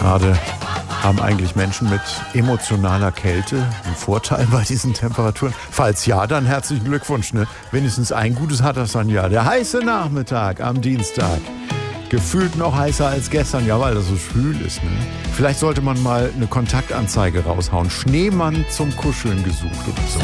gerade haben eigentlich Menschen mit emotionaler Kälte einen Vorteil bei diesen Temperaturen? Falls ja, dann herzlichen Glückwunsch. Ne? Wenigstens ein Gutes hat das dann ja. Der heiße Nachmittag am Dienstag. Gefühlt noch heißer als gestern, ja, weil das so schwül ist. Ne? Vielleicht sollte man mal eine Kontaktanzeige raushauen. Schneemann zum Kuscheln gesucht oder so.